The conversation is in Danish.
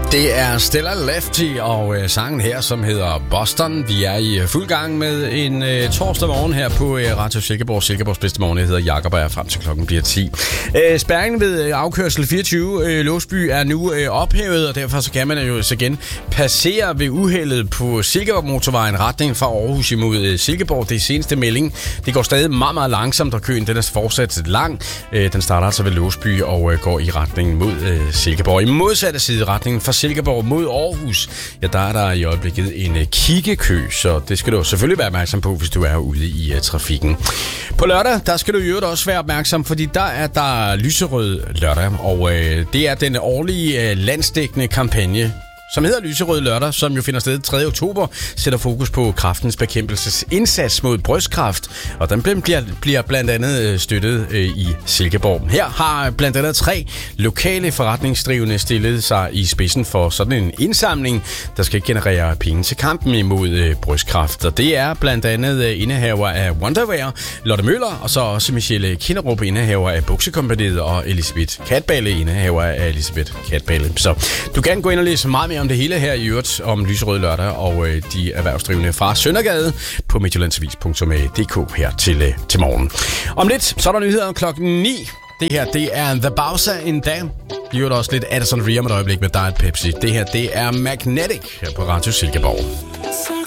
Det er Stella Lefty og sangen her, som hedder Boston. Vi er i fuld gang med en torsdag morgen her på Radio Silkeborg. Silkeborgs bedste morgen. Jeg hedder Jakob og er frem til klokken bliver 10. Spærringen ved afkørsel 24 Låsby er nu ophævet, og derfor så kan man jo igen passere ved uheldet på Silkeborg motorvejen retning fra Aarhus imod Silkeborg. Det er seneste melding. Det går stadig meget, meget langsomt, og køen den er fortsat lang. Den starter altså ved Låsby og går i retning mod Silkeborg. I modsatte side retningen fra Silkeborg mod Aarhus, ja, der er der i øjeblikket en kiggekø, så det skal du selvfølgelig være opmærksom på, hvis du er ude i trafikken. På lørdag, der skal du i øvrigt også være opmærksom, fordi der er der lyserød lørdag, og det er den årlige landsdækkende kampagne, som hedder Lyserød Lørdag, som jo finder sted 3. oktober, sætter fokus på kræftens bekæmpelses indsats mod brystkræft, og den bliver blandt andet støttet i Silkeborg. Her har blandt andet 3 lokale forretningsdrivende stillet sig i spidsen for sådan en indsamling, der skal generere penge til kampen imod brystkræft. Og det er blandt andet indehaver af Wonderwear, Lotte Møller, og så også Michelle Kinderup, indehaver af Buksekompagniet, og Elisabeth Katballe, indehaver af Elisabeth Katballe. Så du kan gå ind og læse meget mere om det hele her i øvrigt om Lyserød Lørdag og de erhvervsdrivende fra Søndergade på midtjyllandsavis.dk her til morgen. Om lidt, så er der nyheder klokken 9. Det her, det er The Bowser in Dam. I øvrigt også lidt Addison Rae om et øjeblik med Diet Pepsi. Det her, det er Magnetic her på Radio Silkeborg.